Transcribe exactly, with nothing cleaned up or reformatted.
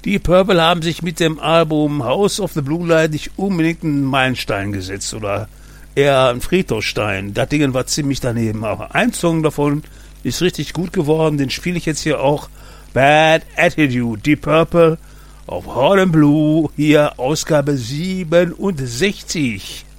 Die Purple haben sich mit dem Album House of the Blue Light nicht unbedingt einen Meilenstein gesetzt oder eher einen Friedhofstein. Das Ding war ziemlich daneben. Aber ein Song davon ist richtig gut geworden. Den spiele ich jetzt hier auch. Bad Attitude, die Purple auf Hard and Blue. Hier Ausgabe siebenundsechzig.